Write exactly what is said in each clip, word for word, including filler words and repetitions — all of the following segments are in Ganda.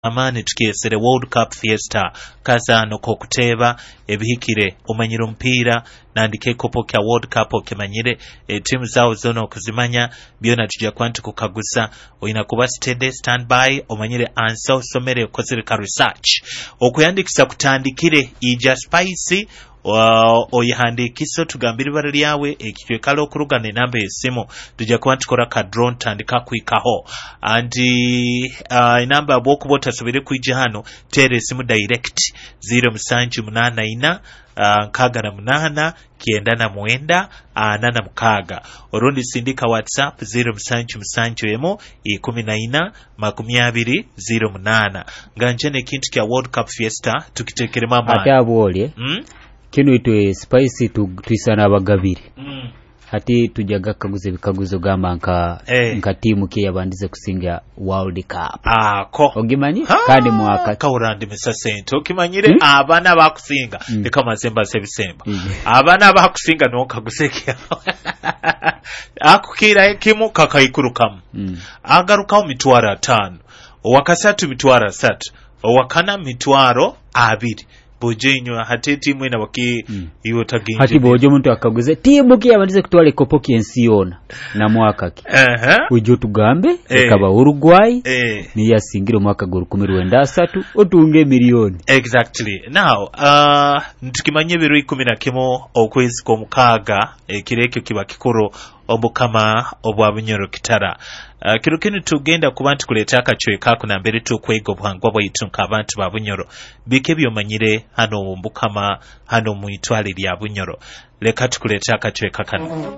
amani tukiesere World Cup Fiesta kazano kokuteba ebihikire umanyiro mpira nandike kopo kya World Cup okemanyire e, timu zao zono okuzimanya byona tujja kwantu kukagusa oyina kuba steady standby omanyire answer somere kozere ka research okuyandikisa kutandikire ija spicy Uh, oyihandikiso tugambira ibara lyawe ekitwe kalo kurugana enamba esimu tujja kuba tukora ka drone tandika kwikaho andi uh, inamba bwokubota sobere kwijja hano tere esimu direct zero musanju munana ina uh, nkaga na munana kienda na mwenda ana na mkaga orundi sindika WhatsApp zero musanju musanju emo ikumi na ina makumi abiri zero munana nganjene kintu kya World Cup Fiesta tukitekere mama adabole mm? Kino itwe spicy tu tuisana abagabiri mm. Hati tujaga kaguze bikaguzo gamba nka hey. Nka timu ke yabandize kusinga World Cup ah ko ogimanyi kandi mwaka kawurandi misasente okimanyire hmm? Abana bakusinga mm. Eka mazemba sebisemba mm. Abana bakusinga no kaguseke akukira ekimu kakayikurukamu mm. Agarukaho mitwaro atano wakasatu mitwaro asatu wakana mitwaro abiri bojenyo hate timu ina waki mm. Iwo taginje hati bojo muntu akaguze timu ki yabandize kutwale kopo kiensiona na mwaka ki ehe ujo tugambe eh. Kaba Uruguay eh. Ni yasingiro mwaka guru kumi rwenda asatu otunge milioni exactly now uh ntukimanye biro ikumi na kimo okwezi ko mukaga ekireke kiba kikoro obukama obwabunyoro kitara uh, kiro kinu tugenda kubantu kuleta akachwe kako na mbere tu kwego bwangwa bwitu nkabantu babunyoro bike byomanyire hano ombukama hano mu itwali lya bunyoro leka tukuleta akachwe kakano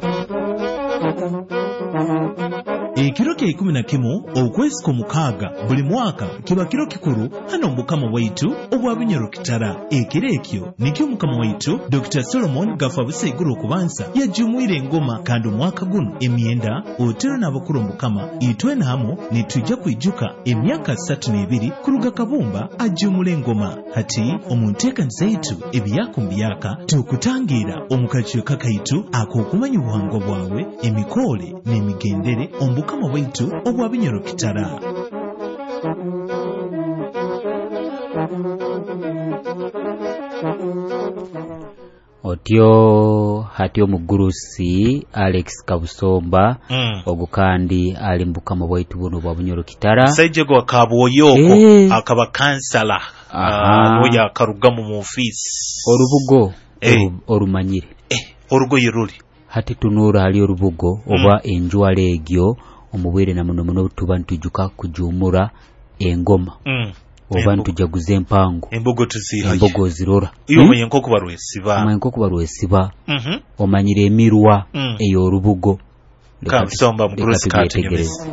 ekiro ke ikumi na kimu okwezi ko mukaga buli mwaka kiba kiro kikuru hano mbukama waitu obwabunyoro kitara ekiro ekyo nikyo mukama waitu Doctor Solomon Gafabuse iguru kubansa yajumuire ngoma kandi mwaka guno emyenda otero n'abakuru mbukama itwe namo nitujja kwijuka emyaka three n'ebiri kuruga kabumba ajumule ngoma hati omunteka nzaitu ebiyako mbiyaka tukutangira omukachwe kakaitu akokumanya ubuhangwa bwawe emikole n'emigendere ombukama waitu obwabunyoro kitara Otyo hatyo mugurusi Alex Kabusomba mm. Ogukandi alimbuka mu bwaitu buno bwabunyoro kitara Saije gwa kaboyoko hey. Akaba kansala uh, ya karugamu mu office orubugo hey. Oru, orumanyire eh orugo yiruli hati tunura hali orubugo mm. Oba enjwale egyo omubwire na muno muno tuba ntujuka kujumura engoma mm. Oba ntujaguze empango embogo tuzihaye embogo zirora iyo hmm? Mwenye nkoko barwesiba mwenye nkoko barwesiba mhm mm omanyire emirwa mm. Eyo orubugo Kabusomba mgurusi katinyemeza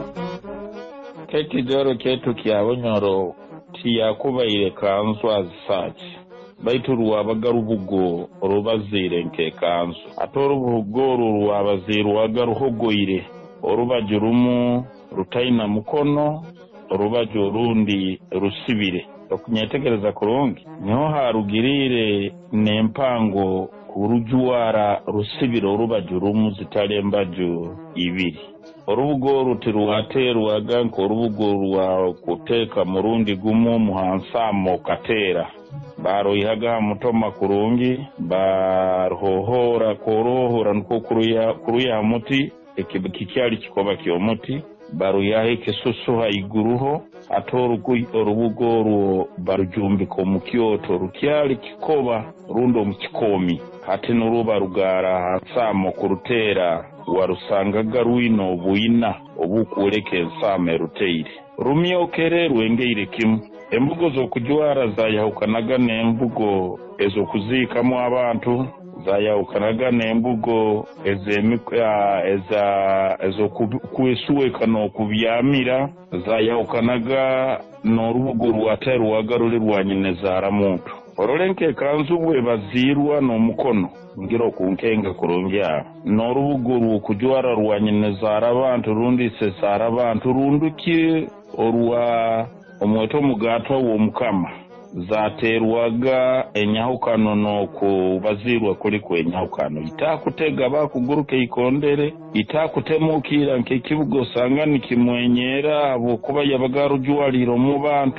keti doro ketu kya bunyoro tiya kubaire kanzu azisachi baitu abagarubugo orubazire nke kanzu atorubugo rwabazirwa garuhogoire orubajurumu rutaina mukono orubajo rundi rusibire okunyetegereza kurungi niho harugirire nempango kurujuwara rusibire orubajo rumu zitalembajo ibiri orubugo rutiruwateru aganko orubugo rwa kuteka murundi gumu muhansamo katera baro ihaga mutoma kurungi barohora korohora nko kuruya kuruya muti ekibikicyali kikoba kyomuti baru yahe kesusu haiguruho atorugu orubugo ru barujumbiko mu Kyoto rukyali kikoba rundo mu kikomi hati nuruba rugara hansamo kurutera warusangaga ruino buina obukuleke ensame ruteire rumyokere rwengeire kimu embugo zo kujwara zayahukanaga nembugo ezo kuzikamu abantu zayahukanaga nembugo ezemika eza ezo kuesuwe kano kubyamira zayahukanaga norubugo rwateru wagarule rwanyine zara muntu orolenke kanzu bwe bazirwa no mukono ngiro kunkenga kurongya norubugo rukujwara rwanyine zara abantu rundi se zara abantu runduki orwa omweto mugato wo mukama zaterwaga enyahukano no kubazirwa kuri kwe enyahukano itakutega bakuguruke ikondere itakutemukira nke kibugo sanga nikimwenyera abo kuba yabagarujwaliro mu bantu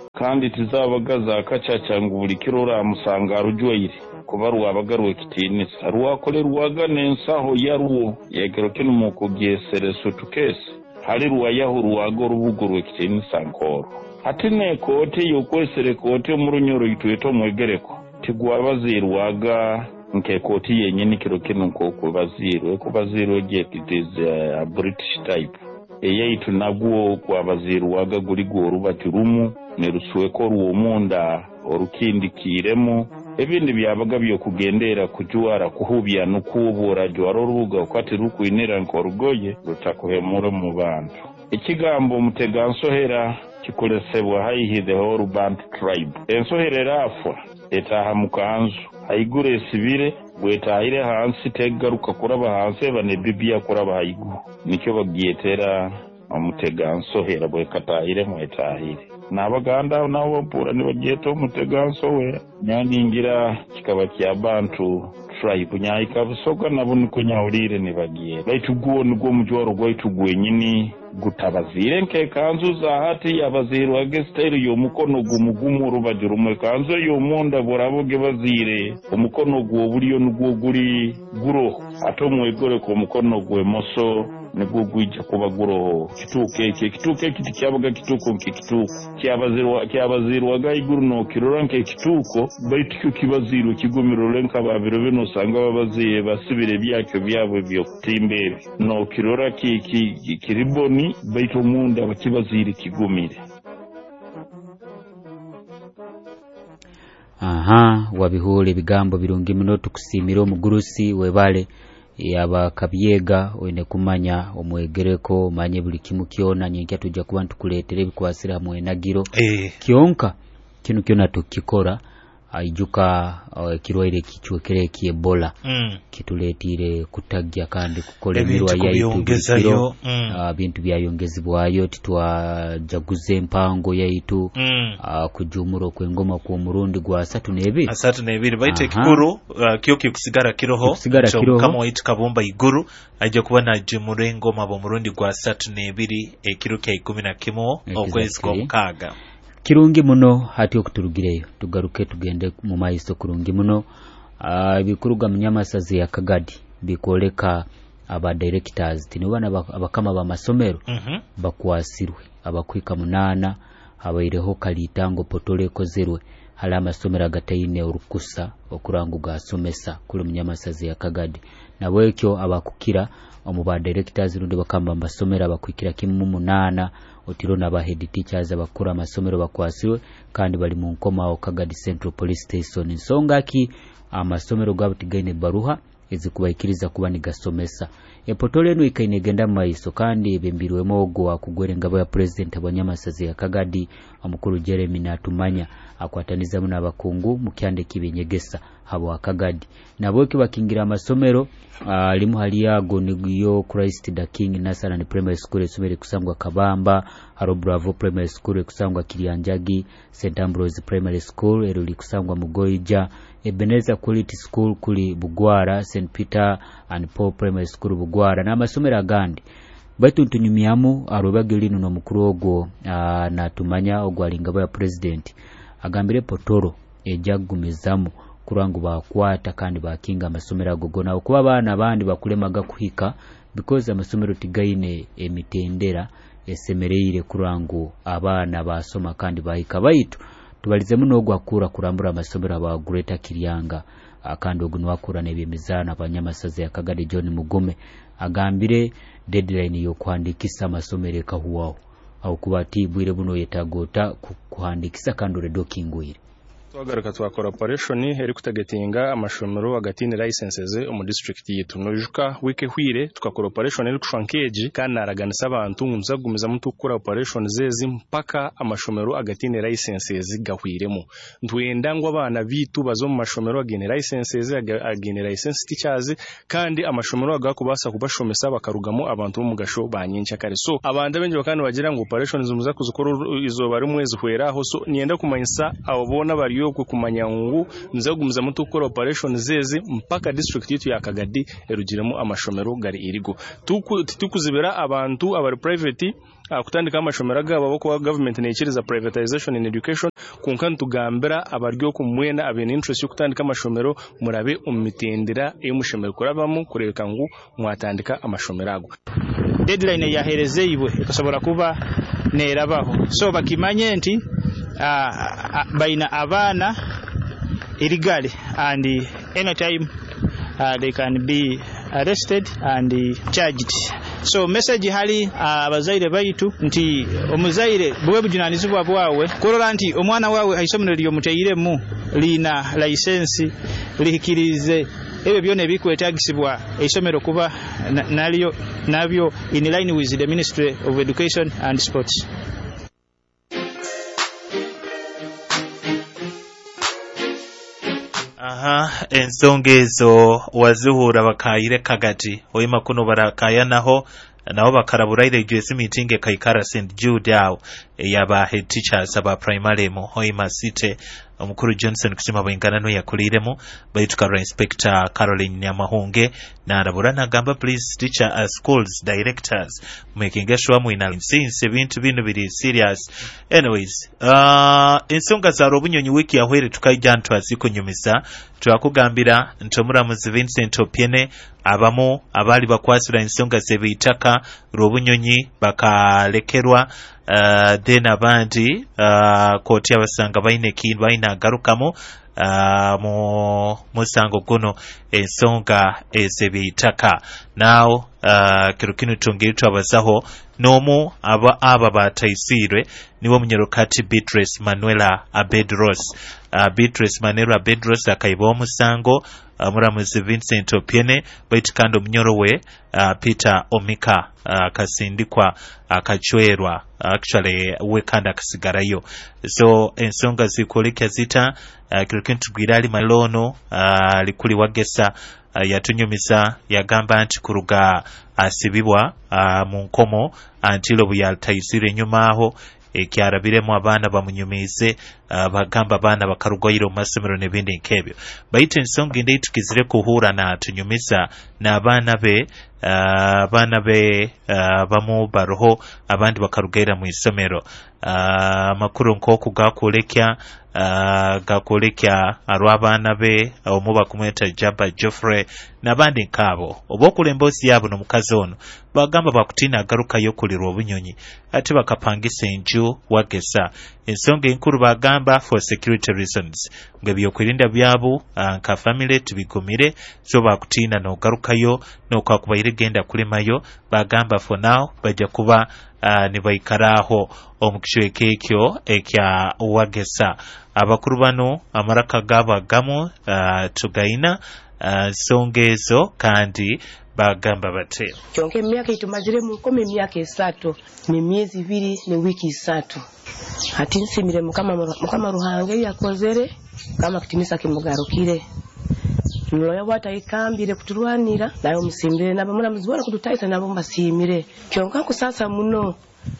kandi tizabagaza kacaca ngo buri kiro uramusanga rujyoyire kuba rwabagaruwe kitinisa rwakore rwaganensaho yaruwo yegero kino mukugesereso tukese hari rwayaho rwago rubugurwe kitinisa nkoro ati ne kote yokwesere kote mu runyoro yitweto mwegereko tigwabazirwaga nke koti yenyine kiro kino nkoko bazirwe ko bazirwe get it is a British type eyaitu nagwo kwabazirwaga guri goru batirumu nerusuwe ko ruomunda orukindikiremo ebindi byabaga byo kugendera kujuara kuhubya no kubura jwaro rubuga kwati rukwinera nkorugoye rutakuhemura mu bantu ikigambo mutegansohera kikolesebwa haihi the whole band tribe ensoherera afwa etaha mukanzu haigure sibire gwetahire hansi tegaruka kuraba hansi bane bibia kuraba haigu nicyo bagiyetera umutegansohera bwekatahire mwetahire nabaganda nabo pura ni bagieto umutegansohera nyaningira kikaba kya bantu tribe nyaika busoga nabo nikunyawurire ni bagiye baituguo nigwo mujoro gwitugwe nyini gutabazire nke kanzu za hati yabazirwa gesteri yo mukono gumugumu rubajuru mwe kanzu yo munda boraboge bazire umukono gwo buriyo nugwo guri guro ato mwegore ko mukono gwe moso nigwo gwija kuba guro kituke iki kituke kiti cyabaga kituko nke kituko cyabazirwa cyabazirwa gaiguru no kirora nke kituko baityo kibaziro kigomero lenka babiro bino sanga babaziye basibire byacyo byabo byo timbere no kirora ki kiriboni baito munda bakibazire kigumire. Aha wabihule bigambo birungi muno tukusimira omugurusi webale yaba kabyega wene kumanya omwegereko manye buli kimu kiona nyenkya tujja kuba ntukuletere bikwasira mu enagiro eh. Kionka kinu kyona tukikora aijuka uh, kirwaire kichwekere kiebola mm. kituletire kutagya kandi kukolemirwa yaitu mm. uh, bintu byayongezibwayo titwa jaguze mpango yaitu mm. uh, kujumuro kwengoma ku murundi gwa asatu nebiri asatu nebiri baite kikuru uh, kyo kikusigara kiroho kiroho kama waitu kabumba iguru aje kuba na jumuro ngoma bo murundi gwa asatu nebiri ekiro kya ikumi na kimo okwezi kwa mukaga kirungi muno hati okuturugireyo tugaruke tugende mu maiso kurungi muno uh, bikuruga munyamasazi ya Kagadi bikoleka aba directors tinubana abakama ba masomero mm -hmm. bakwasirwe abakwika munana abaireho kalitango potole kozerwe hala amasomero agatayine urukusa okuranguga asomesa kule munyamasazi ya Kagadi nabwekyo abakukira omuba directors rundi bakamba amasomero abakwikira kimu munana otiro naba head teachers abakura amasomero bakwasiwe kandi bali mu nkoma Kagadi Central Police Station nsonga ki amasomero gabutigaine baruha ezikubaikiriza kuba nigasomesa epotole no ikainegenda maiso kandi bembirwemo ogwa kugwere ngabo ya president abanyamasazi ya Kagadi omukuru Jeremy Natumanya akwataniza muna abakungu mukyande kibenyegesa habo Kagadi nabwoke bakingira amasomero uh, limu hali yago niyo Christ the King Nasarani Primary School esomere kusangwa Kabamba Haro Bravo Primary School kusangwa Kilianjagi Saint Ambrose Primary School eruli kusangwa Mugoija Ebeneza Quality School kuli Bugwara Saint Peter and Paul Primary School Bugwara na amasomero agandi baitu ntunyumiamu arobagilino no mukuru ogwo uh, Natumanya ogwo alingabo ya president agambire potoro ejagumizamu kurangu bakwata kandi bakinga amasomero agogona okuba abana abandi bakulemaga kuhika because amasomero tigaine emitendera esemereire kurangu abana basoma kandi bahika baitu tubalize muno ogwa kura kurambura amasomero aba Greater Kiryanga akandi oguno wakura nebyemizana abanyamasazi ya Kagadi John Mugume agambire deadline yo kwandikisa amasomero kahuwao au kubati bwire buno yetagota kuhandikisa kandi redo kingwire twagaruka twa corporation eri kutagetinga amashomero agatine licenses mu district yitu nojuka wike hwire twa corporation eri kushankeji kandi araganisa abantu nzagumiza muntu kura operation zezi mpaka amashomero agatine licenses gahwiremo ntwenda ngo abana bitu bazo mu mashomero agene licenses agene license teachers kandi amashomero agakubasa kubashomesa bakarugamo abantu mu gasho banyincha kare so abanda benje bakandi bagira ngo operation zumuza kuzukora izo bari mwezi hwera aho so nienda kumanyisa abo bona bari yokwe kumanya ngu nzagumiza mutu gukora operation zeze mpaka district yitu ya Kagadi erugiremo amashomero gari irigo tuku tukuzibera abantu abari private akutandika amashomero gabo bako government nekiriza privatization in education kunkan tugambira abaryo kumwena abene interest yo kutandika amashomero murabe umitendera emushomero kurabamo kureka ngu mwatandika amashomero ago deadline yahereze ibwe ikasobora kuba nerabaho so bakimanye nti uh, baina abana illegally and anytime uh, they can be arrested and uh, charged. So message hali abazaire uh, baitu nti omuzaire bwe bujunanizibwa bwawe korora nti omwana wawe aisomero lyo muteyiremu lina license lihikirize ebyo byone bikwetagisibwa isomero kuba nalyo nabyo in line with the Ministry of Education and Sports. Aha, ensonga ezo wazuhura bakayire Kagati oyima kuno barakaya naho naho bakarabura ile J S meeting Kaikara Saint Jude awo yaba head teachers aba primary mu Hoima City omukuru Johnson kusima bwingana no yakuliremo bayituka inspector Caroline Nyamahunge na arabura nagamba please teacher uh, schools directors making sure mu ina since ebintu bino biri serious. Anyways uh ensonga za robunyonyi wiki yahwere tukayijantwa azikunyumisa twakugambira ntomura mu Vincent Opiene abamu abali bakwasura ensonga zebitaka robunyonyi bakalekerwa uh, then abandi uh, koti abasanga baine kin baina garukamo uh, mu musango guno ensonga ezebitaka now uh, kirukinu tungiritu abazaho nomu aba aba bataisirwe niwo munyerokati Beatrice Manuela Abedros uh, Beatrice Manuela Abedros akaiba omusango uh, muramuzi Vincent Opiene baitikando mnyorowe uh, Peter Omika uh, kasindikwa akachwerwa uh, actually wekanda kasigarayo so ensonga zikoleka zita uh, kirukintu gwirali malono uh, likuli wagesa uh, yatunyumisa yagamba nti kuruga asibibwa uh, mu nkomo antilo buyaltaisire nyuma aho ekyarabiremu abana bamunyumize uh, bagamba abana bakarugoyira mu masomero n'ebindi nkebyo bayite ensonga indi tukizire kuhura na tunyumiza na abana be abana uh, be uh, bamu baroho abandi bakarugaira mu isomero uh, makuru nkoku gakulekya uh, gakulekya arwa abana be omuba kumweta Jaba Geoffrey nabandi nkabo obokulembozi yabo no mukazi ono bagamba bakutina agaruka yo kulirwa obunyonyi ati bakapangisa enju wagesa ensonga enkuru bagamba for security reasons nge byokulinda byabo uh, nka family tubigumire so bakutina no garuka yo no kwakubayire genda kulemayo bagamba for now bajja kuba uh, ne bayikaraho omukishweke ekyo ekya wagesa abakuru bano amaraka gaba gamu uh, tugaina uh, songezo kandi bagamba bate kyonke emyaka itumazire mu kome emyaka esatu ni miezi ibiri ni wiki isatu ati nsimire mukama mukama ruhange yakozere kama kitimisa kimugarukire Mloya wata ikambire kuturwanira nayo musimbire nabamura muzibora kudutaisa nabo mbasimire kyonka kusasa muno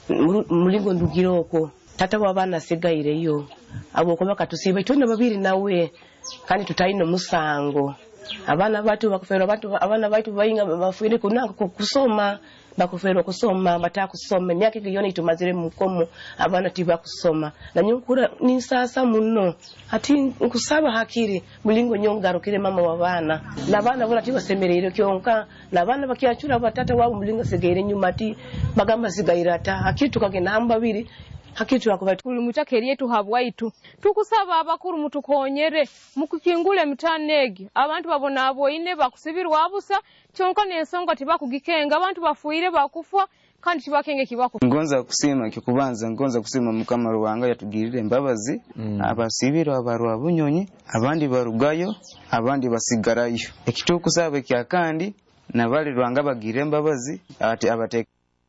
mulingo ndugiroko tata wabana sigaire yo abo ko bakatusiba itone babiri nawe kandi tutayino musango abana batu bakufera batu abana batu bayinga bafuire kunanga kusoma bakufera kusoma bataka kusoma myaka yone itumazire mukomo abana tiba kusoma na nyukura ni sasa muno ati nkusaba hakiri mulingo nyongarukire mama wabana nabana bora tiba semerere kyonka nabana bakiachura batata wabo mulingo segeire nyuma ati bagamba sigairata akitu kagenda hamba biri hakitu akubati kuli mutakeri yetu habwaitu tukusaba abakuru mutukonyere mukukingule mitanegi abantu babona aboine bakusibirwa abusa kyonka nensonga tibakugikenga abantu bafuire bakufa kandi tibakenge kibako ngonza kusima kikubanza ngonza kusima mukama ruwanga yatugirire mbabazi mm. abasibirwa abarwa bunyonyi abandi barugayo abandi basigarayo ekitukusaba kya kandi nabali rwanga bagire mbabazi ati abate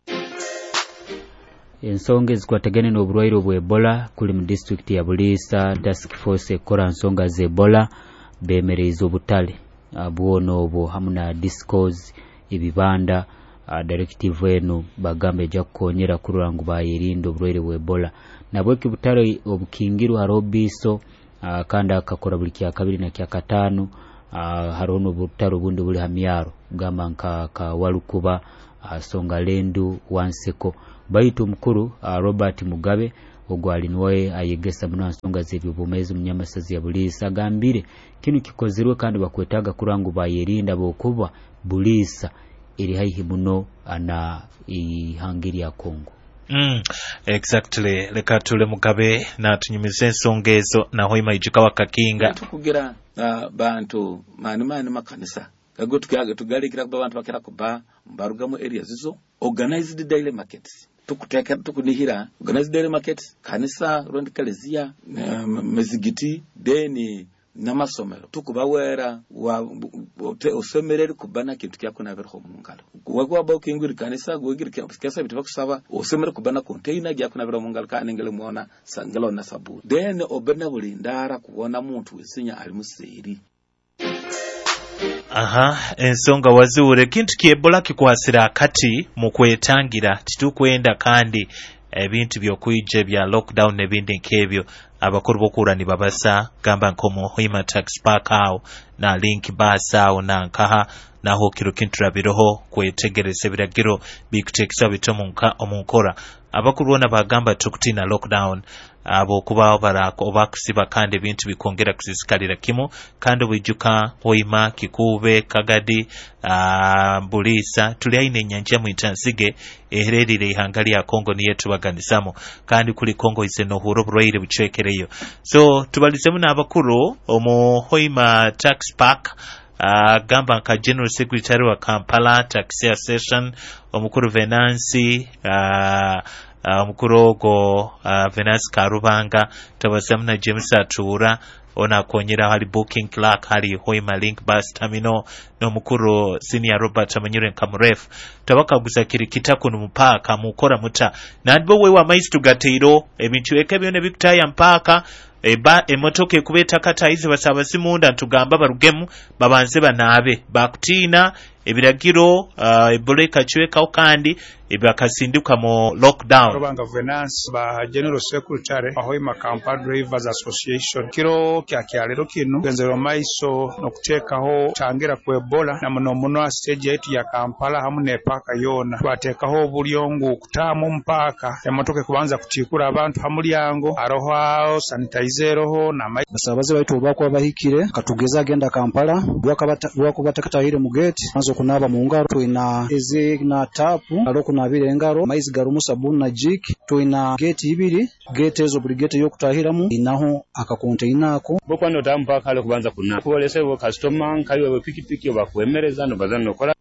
ensonga ezikwategane n'obulwaire obwa Ebola kuli mu district ya Bulisa task force ekora nsonga ze Ebola bemereza obutale abwono obwo hamuna discos ibibanda uh, directive eno bagambe ja kukonyera kurangu bayirinda obulwaire bwa Ebola nabwe kibutale obukingirwa robiso uh, kandi akakora buli kya kabiri na kya katano uh, hariho n'obutaro bundi buli hamyaro gamba nka ka Walukuba uh, Songalendu Wanseko baitu mukuru uh, Robert Mugabe ogwali niwe ayegesa muno nsonga z'ebyo bumezi munyamasazi ya Bulisa gambire kinu kikozerwe kandi bakwetaga kurangu bayerinda bokuba Bulisa eri haihi muno ana ihangiri ya Kongo. Mm, exactly. Leka tule Mugabe na tunyumize ensonga ezo na hoima ijika wakakinga tukugira uh, bantu mani mani makanisa kago tukaga tugalikira kuba bantu bakira kuba mbarugamu areas zizo organized daily markets tukuteka tukunihira organized daily markets kanisa rondikalizia uh, mezigiti deni namasomero tukubawera wa usemerere kubana kintu kyakona bero mungalo wagwa ba ukinguri kanisa gogiri kyasa bitwa kusaba usemere kubana container gyakona bero mungalo kanengele muona sangalo na sabu then obena bulindara kubona muntu wesinya ali musiri. Aha, ensonga wazure kintu kiebola kikwasira kati mu kwetangira titukwenda kandi ebintu byokuyije bya lockdown nebindi nkebyo abakuru bokurani babasa gamba nkomo hoima tax park awo na link bus awo na nkaha naho kiro kintura biroho kwetegereza biragiro bikutekisa bitomunka omunkora abakuru bona bagamba tukutina lockdown abo kubaho barako obakusiba kandi bintu bikongera kusisikalira kimo kandi bujuka hoima Kikube Kagadi uh, Bulisa tuli aine nyanja mu itansige ehererire ihangali ya Kongo niye tubaganisamo kandi kuli Kongo ise no huro burwaire bucekereyo so tubalizemu n'abakuru omu hoima tax park Uh, gamba nka General Secretary wa Kampala Taxi Association omukuru Venansi uh, uh, omukuru ogo uh, Venansi Karubanga tabasamu na James Atura ona konyera hali booking clerk hali hoima link bus terminal no mukuru senior Robert Amanyure Nkamuref tabaka gusakiri kitako numupaka mukora muta nadbo wewa maistu gateiro ebintu ekebyo bikutaya mpaka eba emotoke kubeta kata hizi basaba simunda ntugamba barugemu babanze banabe bakutina ebiragiro uh, eboleka chweka okandi ebakasinduka mu lockdown Robanga Venance ba General Secretary ahoima Kampala Drivers Association kiro kya kyalero kinu genzero maiso nokutekaho changira ku Ebola na muno muno stage yetu ya Kampala hamune paka yona batekaho bulyongo kutamu mpaka emotoke kubanza kutikura abantu hamulyango aroho sanitizer ho na mai basabaze baitu bakwa bahikire katugeza agenda Kampala bwako batakatahire mu gate anzo kunaba mu ngaro tuina eze na tapu aloko na bire ngaro maizi garumu sabuni na jik tuina gate ibiri gate ezo buri gate yokutahiramu inaho aka container ako boko ndo tampaka ale kubanza kuna kuolese bo customer kali we pikipiki obakwemereza no bazano kola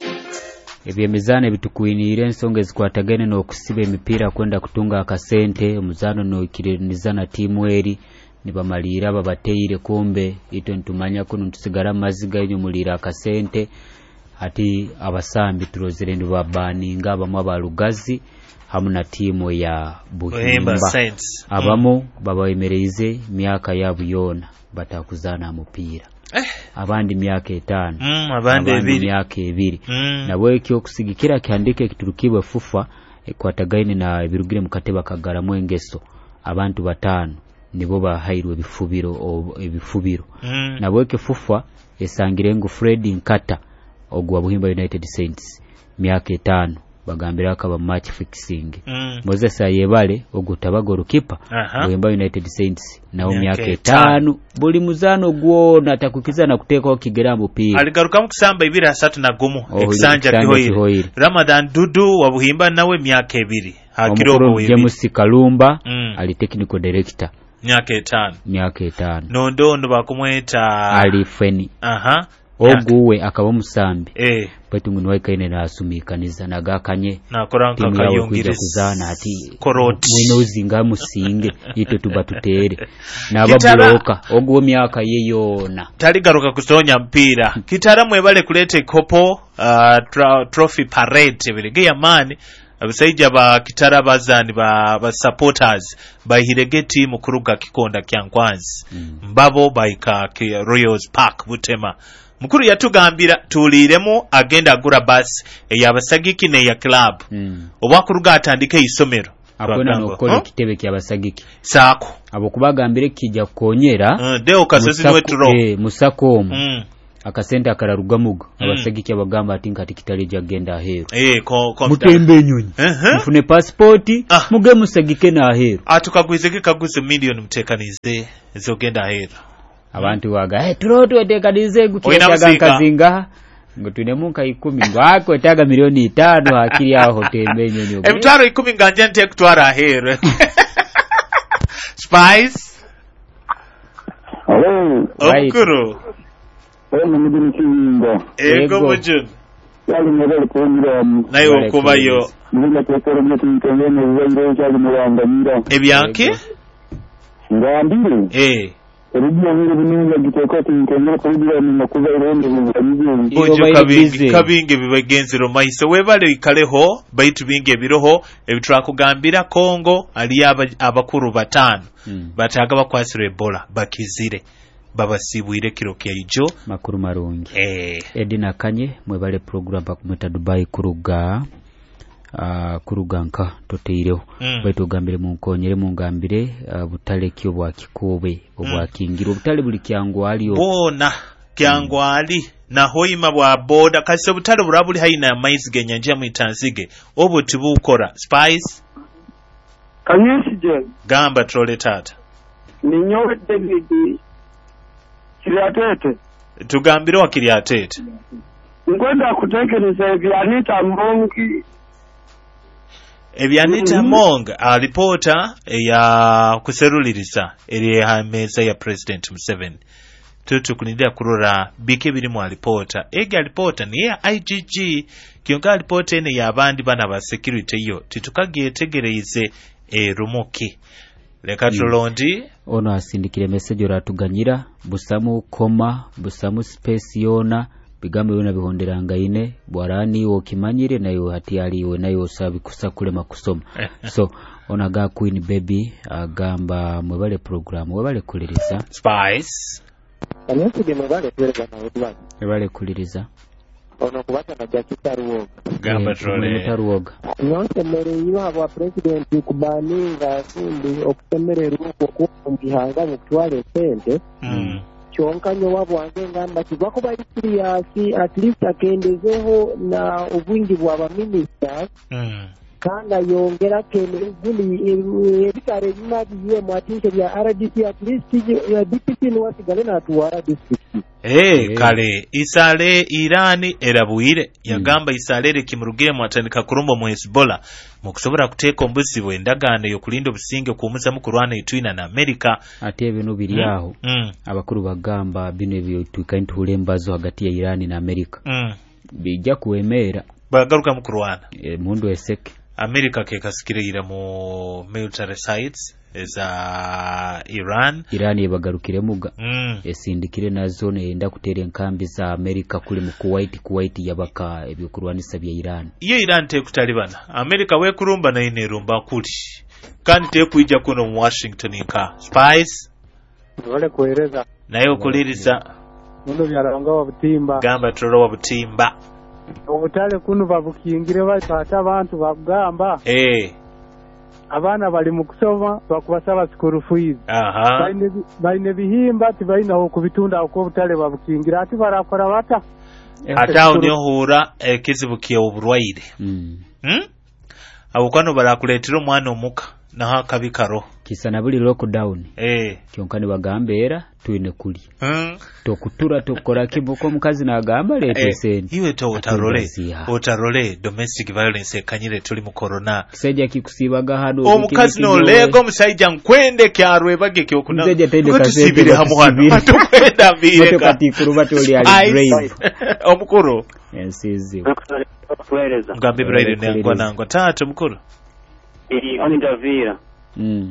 ebyemizane bitukuinire ensonga ezikwatagene n'okusiba emipira kwenda kutunga akasente omuzano n'okirinizana timu eri nibamalira babateire kumbe ito ntumanya kuno ntusigara maziga enyo mulira akasente ati abasambi turozere ndubabani ngaba mwabalugazi hamuna timu ya Buhimba abamo mm. babayemereze myaka yabo yona batakuzana mupira eh. abandi myaka etano mm, abandi ebiri myaka ebiri mm. nabwe kyo kusigikira kyandike kiturukibwe fufa ekwatagaine na ebirugire mukateba kagara mwengeso abantu batano nibo bahairwe bifubiro ebifubiro mm. nabwe ke fufa esangire ngo Fred Nkata ogwa Buhimba United Saints myaka etano bagambira akaba match fixing mm. Moses Ayebale ogutabago kipa Buhimba United Saints nao myaka etano buli muzano gwona atakukizana kuteka okigerambo pia aligaruka mu kusamba ibiri asatu na gumu oh, exanja kihoire Ramadan Dudu wa Buhimba nawe myaka ebiri hakiro mu James Kalumba mm. ali technical director myaka etano myaka etano nondondo bakumweta Ali Feni aha oguwe akaba musambi eh bati ngunu waikaine na asumikaniza nagakanye nakoranka kayongire kuzana ati koroti mwinozi ngamusinge ito tubatutere nababuloka oguwe myaka yeyona taligaruka kusonya mpira kitaramwe bale kulete kopo uh, tra, trophy parade bilege yamani abisaija ba kitara bazani ba, ba supporters bahirege team kuruga kikonda kyankwanzi mm. mbabo baika Royals Park Butema mukuru yatugambira tuliremo agenda agura bus eyabasagiki ne ya club mm. obwakuruga atandike isomero akona nokola kitebe kyabasagiki saako abo kubagambire kijja konyera uh, deo kasasi wetro eh musako mm. akasente akararugamuga mm. abasagiki abagamba ati nkati kitali jagenda aheru eh ko ko mutembe nyonyi uh-huh. mufune passport ah. muge musagike na aheru atukagwizeke kaguze million mutekanize ezogenda aheru abantu waga eh turoto etekanize gutyaga kazinga ngo tunemunka ikumi ngwako etaga milioni tano akiri aho tembe nyonyi ebitaro ikumi nganje nte kutwara aheru Spice hello Omukuru Emu mudini kinga ego mujun yali mwele kumbira nayo kubayo mwele kwekoro mwetu mkengene uwendo chali mwanga mira ebyanke ngambire eh Rudia vile vinunga gitokoti mkengene kumbira mwakuza irondo mwangamizi Bojo kabingi kabingi bibagenzero mayiso webale ikaleho baitu bingi biroho ebitrakugambira Kongo ali abakuru batano hmm. bataga bakwasire Ebola bakizire babasibwire kiro kyayijo makuru marungi eh Edina Kanye mwebale program bakumeta Dubai kuruga uh, kuruganka toteireho mm. baitu gambire mu nkonyere mu ngambire uh, butale kyo bwa kikobe obwa mm. kingiro butale buli kyangu aliyo bona kyangu ali mm. na hoima bwa boda kasi butale burabuli haina maize genyanja mu itanzige obo tibukora Spice Kanyishije gamba trole tata ni nyowe David Kiriatete tugambire wa Kiriatete ngwenda kutekereza ebyanita mongi ebyanita mm-hmm. mong a reporter ya kuseruliriza eri hameza ya President Museveni tutu kulindia kurora bike biri mu reporter ega reporter ni ya I G G kionka reporter ne ya abandi bana ba security yo titukagetegereze e rumoki leka tulondi ono asindikire message oratuganyira busamu koma busamu space yona bigambo yona bihonderanga ine bwarani okimanyire nayo hati ali we nayo sabi kusakule makusoma so onaga Queen Baby agamba mwebale program webale kuliriza Spice Anesi de mwebale kuliriza na udwa webale kuliriza ono kubata na jakita ruoga gamba trole taruoga nyonse mere yiwa wa president kubaninga kundi okutemere ruko kundi hanga mutwale sente mm. chonka nyo wabwange ngamba kibako bali serious at least akendezeho na ubwingi bwa ba ministers mm. kanga yongera kene guli ebitare bimadi ye mwatinje bya R D C at least ya D P P ni wasigale na tuwara district Eh, hey, kale isale Irani erabuire yagamba mm. isalere kimurugire mwatandika kurumba mu Hezbollah mu kusobora kuteka ombuzibo endagano yo kulinda obusinge kuumuza mu kurwana itwina na America ate bino biri aho mm. mm. abakuru bagamba bino ebyo tukaintu hulembazo hagati ya Irani na America mm. bijja kuemera bagaruka mu kurwana e, mundu eseke America ke kasikirira mu military sites za Iran Iran yebagarukire muga mm. esindikire na zone enda kutere nkambi za America kuli mu Kuwait Kuwait yabaka ebyokurwanisa bya Iran iyo Iran te kutalibana America we kurumba na ine rumba kuli kandi te kuija kuno mu Washington nka Spice wale kueleza nayo kuliriza mundo byaranga wabutimba gamba trolo wabutimba obutale kunu babukingire bata abantu bagamba eh abana bali mu kusoma bakubasaba school fees aha baine bihimba tibaina okubitunda uko butale babukingira ati barakora bata ata onyo hura ekizibukiye oburwaire mm hm abukano barakuletira omwana omuka naha kabikaro kisana buli lockdown eh kyonkani bagambera tuine kuli hm tokutura tokora kibuko mukazi nagamba lete sente iwe to otarole otarole domestic violence ekanyire tuli mu corona kiseja kikusibaga hano omukazi no lego musaija nkwende kyarwe bage kyokuna kiseja tende kasebe hamu hano atukwenda bire ka kati kuruba toli ali brave omukuru ensizi kueleza ngambe brave ne ngwana ngo tatu mukuru iri onindavira mm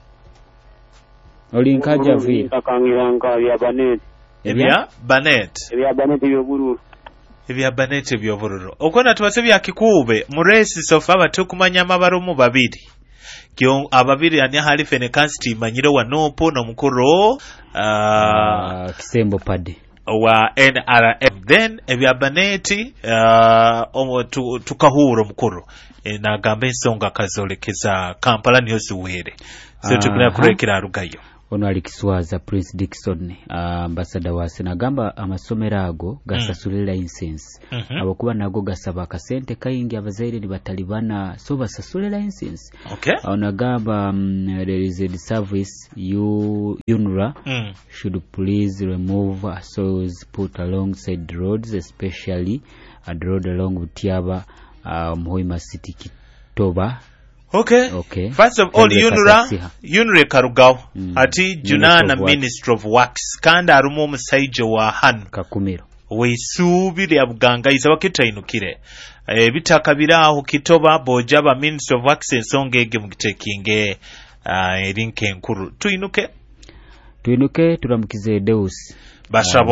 oli nkaja vira akangiranga bya banet ebya banet ebya banet byoburu ebya banet byobururu okona tubase bya kikube mu race sofa batukumanya amabarumu babiri kyo ababiri ani hali fene kansti manyiro wa nopo no mukuru ah uh, kisembo pade wa N R M then ebyabaneti uh, tukahura mukuru e, nagamba ensonga kazolekeza Kampala niyo ziwere so tukuna kurekera rugayo ono alikiswaza Prince Dickson uh, ambassador wa Senagamba amasomero ago gasasulira mm. license mm -hmm. abakuba nago gasaba kasente kayingi abazaire ni batalibana so basasulira license okay onagamba um, there is a service you UNRA mm. should please remove assos put alongside roads especially a road along Butiaba um, Hoima City Kitoba. Okay. Okay. First of all, UNRA, UNRA Karugao, mm. ati Junana Minister of Works, kanda arumo musaijo wa hanu. Kakumiro. Weisubiri ya buganga izawa kita inukire. E, bitaka biraho Kitoba, Bojaba Minister of Works ensongege mugitekinge uh, erinke nkuru. Tuinuke? Tuinuke, turamukize Deus. Bashabo.